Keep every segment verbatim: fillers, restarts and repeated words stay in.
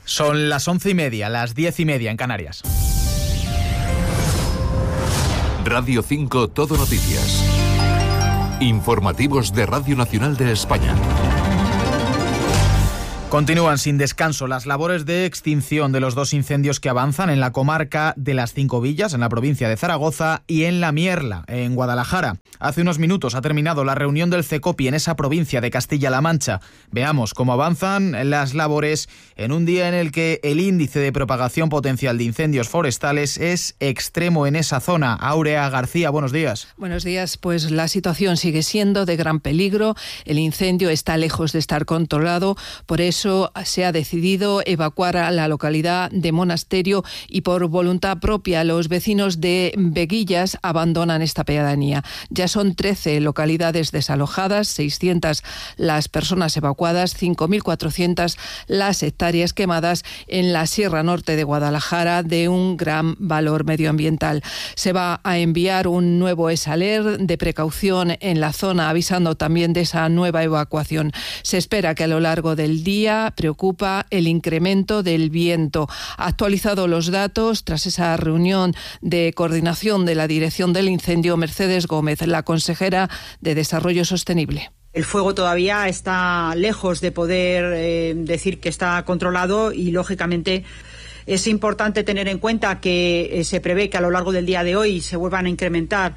Son las once y media, las diez y media en Canarias. Radio cinco Todo Noticias. Informativos de Radio Nacional de España. Continúan sin descanso las labores de extinción de los dos incendios que avanzan en la comarca de Las Cinco Villas, en la provincia de Zaragoza, y en La Mierla, en Guadalajara. Hace unos minutos ha terminado la reunión del CECOPI en esa provincia de Castilla-La Mancha. Veamos cómo avanzan las labores en un día en el que el índice de propagación potencial de incendios forestales es extremo en esa zona. Aurea García, buenos días. Buenos días. Pues la situación sigue siendo de gran peligro. El incendio está lejos de estar controlado. Por eso se ha decidido evacuar a la localidad de Monasterio y por voluntad propia los vecinos de Veguillas abandonan esta pedanía. Ya son trece localidades desalojadas, seiscientas las personas evacuadas, cinco mil cuatrocientas las hectáreas quemadas en la Sierra Norte de Guadalajara, de un gran valor medioambiental. Se va a enviar un nuevo ESALER de precaución en la zona, avisando también de esa nueva evacuación. Se espera que a lo largo del día preocupa el incremento del viento. Ha actualizado los datos tras esa reunión de coordinación de la Dirección del Incendio Mercedes Gómez, la consejera de Desarrollo Sostenible. El fuego todavía está lejos de poder eh, decir que está controlado y, lógicamente, es importante tener en cuenta que eh, se prevé que a lo largo del día de hoy se vuelvan a incrementar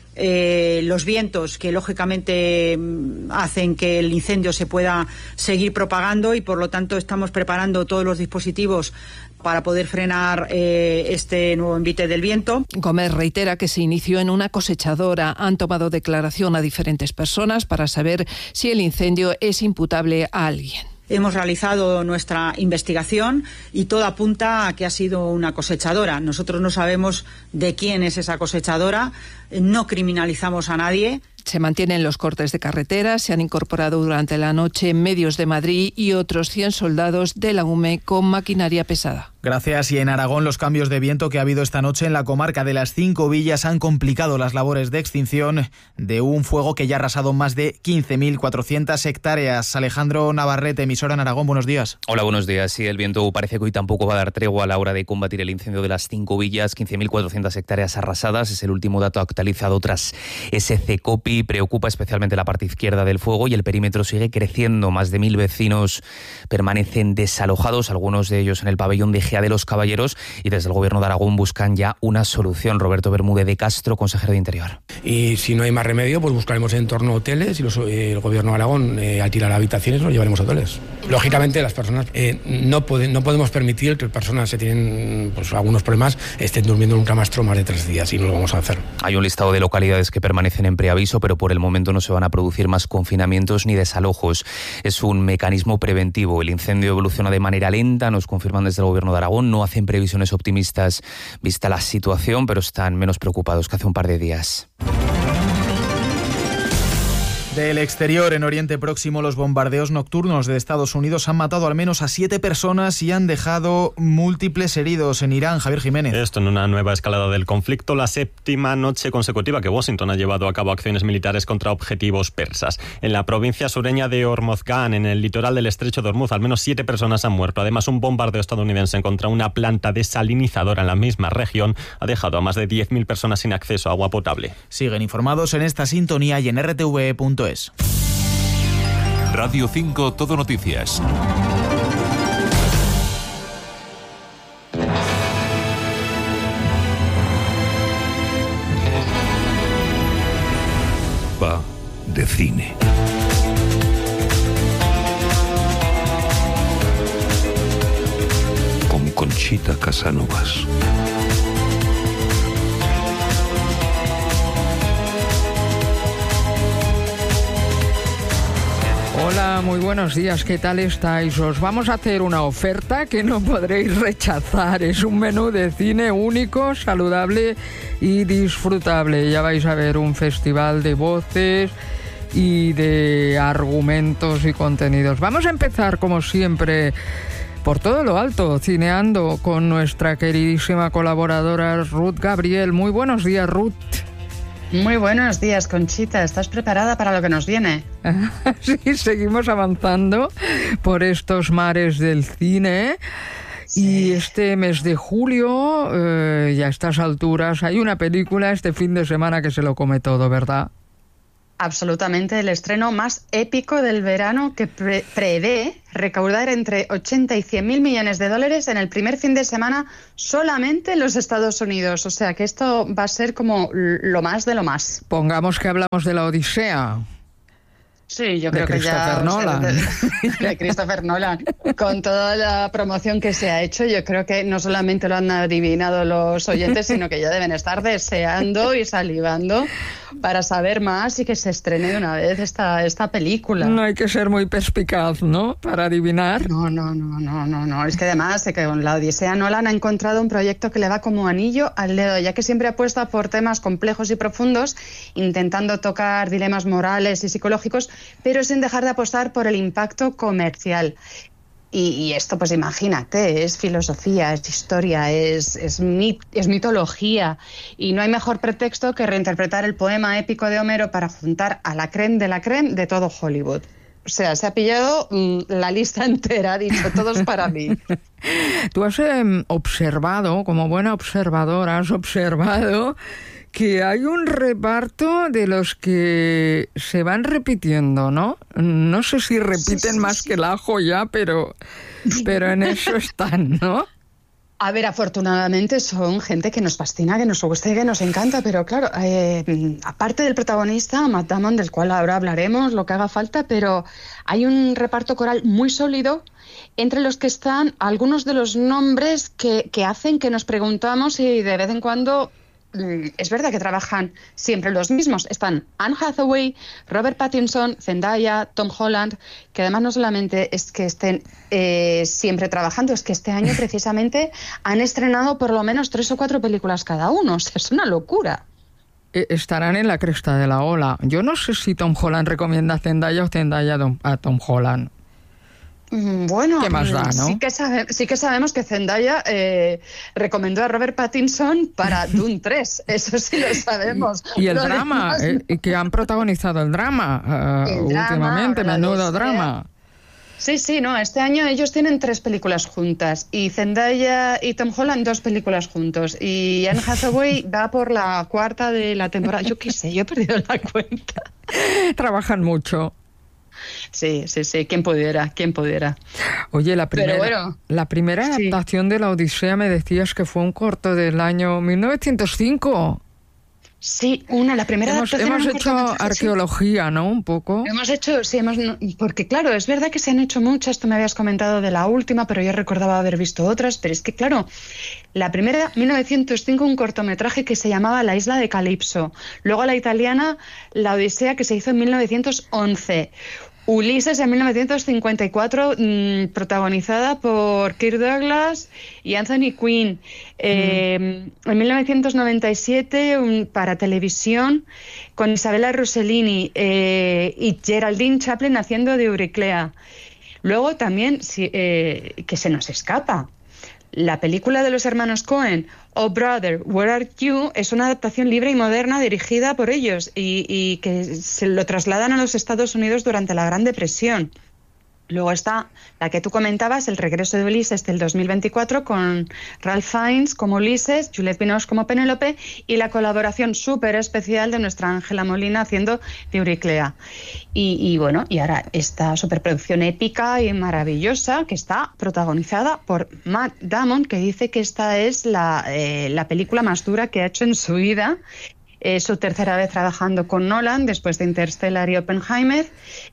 Eh, los vientos que lógicamente hacen que el incendio se pueda seguir propagando y por lo tanto estamos preparando todos los dispositivos para poder frenar eh, este nuevo envite del viento. Gómez reitera que se inició en una cosechadora. Han tomado declaración a diferentes personas para saber si el incendio es imputable a alguien. Hemos realizado nuestra investigación y todo apunta a que ha sido una cosechadora. Nosotros no sabemos de quién es esa cosechadora, no criminalizamos a nadie. Se mantienen los cortes de carretera, se han incorporado durante la noche medios de Madrid y otros cien soldados de la U M E con maquinaria pesada. Gracias. Y en Aragón, los cambios de viento que ha habido esta noche en la comarca de Las Cinco Villas han complicado las labores de extinción de un fuego que ya ha arrasado más de quince mil cuatrocientas hectáreas. Alejandro Navarrete, emisora en Aragón, buenos días. Hola, buenos días. Sí, el viento parece que hoy tampoco va a dar tregua a la hora de combatir el incendio de Las Cinco Villas. quince mil cuatrocientas hectáreas arrasadas es el último dato actualizado tras ese CECOPI. Preocupa especialmente la parte izquierda del fuego y el perímetro sigue creciendo. Más de mil vecinos permanecen desalojados, algunos de ellos en el pabellón de Gea de los Caballeros, y desde el Gobierno de Aragón buscan ya una solución. Roberto Bermúdez de Castro, consejero de Interior. Y si no hay más remedio, pues buscaremos en torno a hoteles y los, eh, el Gobierno de Aragón eh, alquilar habitaciones, los llevaremos a hoteles. Lógicamente las personas eh, no, pueden, no podemos permitir que personas que tienen pues, algunos problemas estén durmiendo en un camastro más de tres días y no lo vamos a hacer. Hay un listado de localidades que permanecen en preaviso, pero por el momento no se van a producir más confinamientos ni desalojos. Es un mecanismo preventivo. El incendio evoluciona de manera lenta, nos confirman desde el Gobierno de Aragón. No hacen previsiones optimistas vista la situación, pero están menos preocupados que hace un par de días. Del exterior, en Oriente Próximo, los bombardeos nocturnos de Estados Unidos han matado al menos a siete personas y han dejado múltiples heridos en Irán. Javier Jiménez. Esto en una nueva escalada del conflicto, la séptima noche consecutiva que Washington ha llevado a cabo acciones militares contra objetivos persas. En la provincia sureña de Hormozgan, en el litoral del estrecho de Hormuz, al menos siete personas han muerto. Además, un bombardeo estadounidense contra una planta desalinizadora en la misma región ha dejado a más de diez mil personas sin acceso a agua potable. Siguen informados en esta sintonía y en r t v punto es. Radio cinco Todo Noticias. Va de cine. Con Conchita Casanovas. Hola, muy buenos días, ¿qué tal estáis? Os vamos a hacer una oferta que no podréis rechazar. Es un menú de cine único, saludable y disfrutable. Ya vais a ver un festival de voces y de argumentos y contenidos. Vamos a empezar, como siempre, por todo lo alto, cineando con nuestra queridísima colaboradora Ruth Gabriel. Muy buenos días, Ruth. Muy buenos días, Conchita. ¿Estás preparada para lo que nos viene? Sí, seguimos avanzando por estos mares del cine. Y este mes de julio, eh, y a estas alturas, hay una película este fin de semana que se lo come todo, ¿verdad? Absolutamente, el estreno más épico del verano que pre- prevé recaudar entre ochenta y cien mil millones de dólares en el primer fin de semana solamente en los Estados Unidos. O sea que esto va a ser como lo más de lo más. Pongamos que hablamos de la Odisea. Sí, yo creo de que ya... Nolan. O sea, de, de Christopher Nolan. Con toda la promoción que se ha hecho, yo creo que no solamente lo han adivinado los oyentes, sino que ya deben estar deseando y salivando para saber más y que se estrene de una vez esta, esta película. No hay que ser muy perspicaz, ¿no?, para adivinar. No, no, no, no, no, no. Es que además de que con la Odisea Nolan ha encontrado un proyecto que le va como anillo al dedo, ya que siempre apuesta por temas complejos y profundos, intentando tocar dilemas morales y psicológicos, pero sin dejar de apostar por el impacto comercial. Y, y esto, pues imagínate, es filosofía, es historia, es, es, mit, es mitología. Y no hay mejor pretexto que reinterpretar el poema épico de Homero para juntar a la crème de la crème de todo Hollywood. O sea, se ha pillado mmm, la lista entera, ha dicho, todos para mí. Tú has eh, observado, como buena observadora, has observado que hay un reparto de los que se van repitiendo, ¿no? No sé si repiten sí, sí, más sí. que el ajo ya, pero, pero en eso están, ¿no? A ver, afortunadamente son gente que nos fascina, que nos gusta y que nos encanta, pero claro, eh, aparte del protagonista, Matt Damon, del cual ahora hablaremos, lo que haga falta, pero hay un reparto coral muy sólido, entre los que están algunos de los nombres que, que hacen que nos preguntamos si de vez en cuando... Es verdad que trabajan siempre los mismos. Están Anne Hathaway, Robert Pattinson, Zendaya, Tom Holland, que además no solamente es que estén eh, siempre trabajando, es que este año precisamente han estrenado por lo menos tres o cuatro películas cada uno. O sea, es una locura. Estarán en la cresta de la ola. Yo no sé si Tom Holland recomienda a Zendaya o Zendaya a Tom Holland. Bueno, ¿qué más da, no? sí, que sabe, sí que sabemos que Zendaya eh, recomendó a Robert Pattinson para Dune tres, eso sí lo sabemos. Y el lo drama, demás... eh, que han protagonizado el drama uh, el últimamente, drama, menudo drama. Sí, sí, no, este año ellos tienen tres películas juntas y Zendaya y Tom Holland dos películas juntos y Anne Hathaway va por la cuarta de la temporada. Yo qué sé, yo he perdido la cuenta. Trabajan mucho. Sí, sí, sí, quién pudiera, quién pudiera. Oye, la primera, bueno, la primera sí. adaptación de la Odisea me decías que fue un corto del año mil novecientos cinco. Sí, una, la primera hemos, adaptación. Hemos hecho arqueología, ¿no? Un poco. Hemos hecho, sí, hemos, porque claro, es verdad que se han hecho muchas, tú me habías comentado de la última, pero yo recordaba haber visto otras, pero es que claro, la primera, mil novecientos cinco, un cortometraje que se llamaba La isla de Calipso, luego la italiana, La Odisea, que se hizo en mil novecientos once, Ulises en mil novecientos cincuenta y cuatro, mmm, protagonizada por Kirk Douglas y Anthony Quinn. Eh, mm. En mil novecientos noventa y siete, un, para televisión, con Isabella Rossellini eh, y Geraldine Chaplin haciendo de Euriclea. Luego también, si, eh, que se nos escapa, la película de los hermanos Coen, Oh Brother, Where Are You?, es una adaptación libre y moderna dirigida por ellos y, y que se lo trasladan a los Estados Unidos durante la Gran Depresión. Luego está la que tú comentabas, El regreso de Ulises del dos mil veinticuatro, con Ralph Fiennes como Ulises, Juliette Binoche como Penélope y la colaboración súper especial de nuestra Ángela Molina haciendo de Euriclea. Y, y bueno, y ahora esta superproducción épica y maravillosa que está protagonizada por Matt Damon, que dice que esta es la, eh, la película más dura que ha hecho en su vida. Es su tercera vez trabajando con Nolan después de Interstellar y Oppenheimer.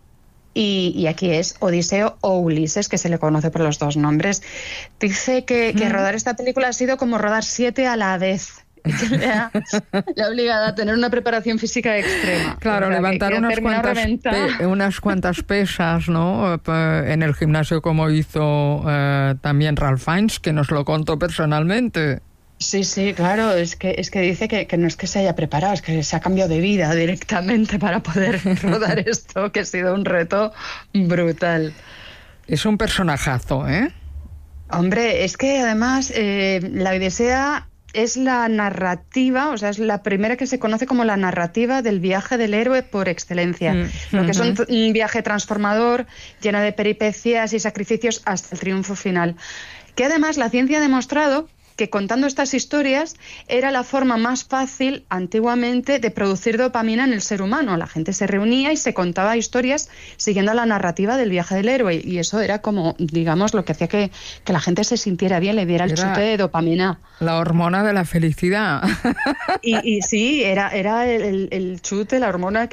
Y, y aquí es Odiseo o Ulises, que se le conoce por los dos nombres. Dice que, que rodar esta película ha sido como rodar siete a la vez. Que le ha, le ha obligado a tener una preparación física extrema. Claro, o sea, levantar que, que unas, cuantas pe, unas cuantas pesas, ¿no? En el gimnasio, como hizo eh, también Ralph Fiennes, que nos lo contó personalmente. Sí, sí, claro, es que es que dice que, que no es que se haya preparado, es que se ha cambiado de vida directamente para poder rodar esto, que ha sido un reto brutal. Es un personajazo, ¿eh? Hombre, es que además eh, la Odisea es la narrativa, o sea, es la primera que se conoce como la narrativa del viaje del héroe por excelencia. Mm. Lo que es un, un viaje transformador, lleno de peripecias y sacrificios hasta el triunfo final. Que además la ciencia ha demostrado que contando estas historias era la forma más fácil antiguamente de producir dopamina en el ser humano. La gente se reunía y se contaba historias siguiendo la narrativa del viaje del héroe, y eso era como, digamos, lo que hacía que, que la gente se sintiera bien, le diera el era chute de dopamina. La hormona de la felicidad. Y, y sí, era, era el, el chute, la hormona que